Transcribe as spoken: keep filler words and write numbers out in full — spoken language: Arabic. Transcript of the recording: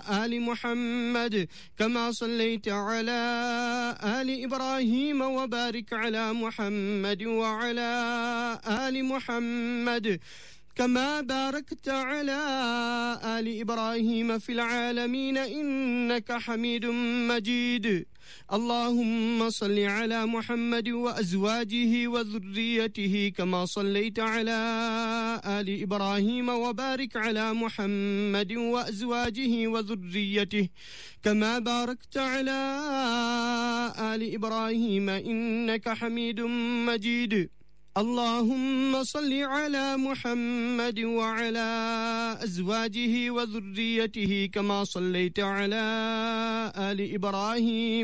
آل محمد كما صليت على آل إبراهيم وبارك على محمد وعلى آل محمد كما باركت على آل إبراهيم في العالمين إنك حميد مجيد. اللهم صل على محمد وأزواجه وذريته كما صليت على آل إبراهيم وبارك على محمد وأزواجه وذريته كما باركت على آل إبراهيم إنك حميد مجيد. اللهم صل على محمد وعلى أزواجه وذريته كما صليت على آل إبراهيم